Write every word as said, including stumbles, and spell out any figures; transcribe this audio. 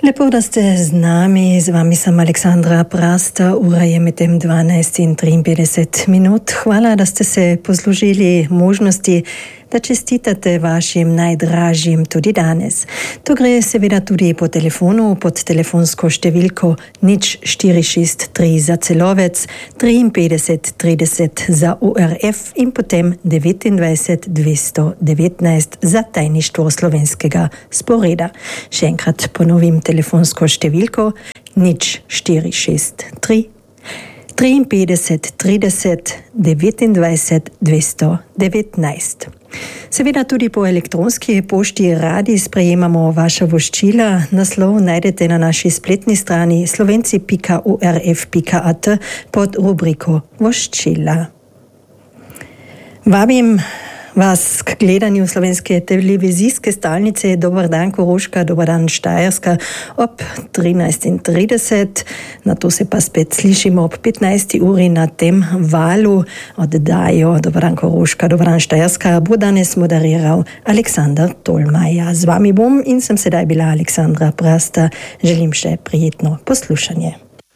Lepo, da ste z nami, z vami sem Aleksandra Prasta, ura je medtem dvanajst in triinpetdeset minut. Hvala, da ste se poslužili možnosti, da čestitate vašim najdražjim tudi danes. To gre seveda tudi po telefonu, pod telefonsko številko nič štiri šest tri za Celovec, triinpetdeset trideset za U R F in potem devetindvajset dvesto devetnajst za tajništvo slovenskega sporeda. Še enkrat ponovim telefonsko številko nič štiri šest tri triinpetdeset trideset devetindvajset dvesto devetnajst. Seveda tudi po elektronski pošti radi sprejemamo vaša voščila. Naslov najdete na naši spletni strani slovenci pika u r f pika a t pod rubriko voščila. Vabim vas k gledanju slovenske televizijske stalnice Dobar dan Koroška, Dobar dan Štajerska ob trinajst trideset. Na to se pa spet slišimo ob petnajsti uri na tem valu. Oddajo Dobar dan Koroška, Dobar dan Štajerska bo danes moderiral Aleksandar Tolmaja. Z vami bom in sem sedaj bila Aleksandra Prasta. Želim še prijetno poslušanje.